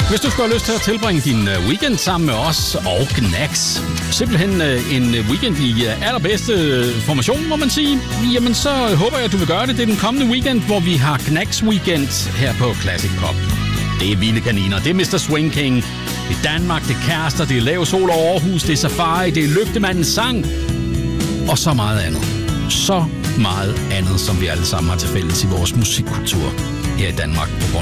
Hvis du skulle have lyst til at tilbringe din weekend sammen med os og Gnags, simpelthen en weekend i allerbedste formation, må man sige, jamen så håber jeg, at du vil gøre det. Det er den kommende weekend, hvor vi har Gnags Weekend her på Classic Pop. Det er Vilde Kaniner, det er Mr. Swing King, det er Danmark, det er Kærester, det er Lav Sol og Aarhus, det er Safari, det er Lygtemandens sang og så meget andet. Så meget andet, som vi alle sammen har til fælles i vores musikkultur her i Danmark på grund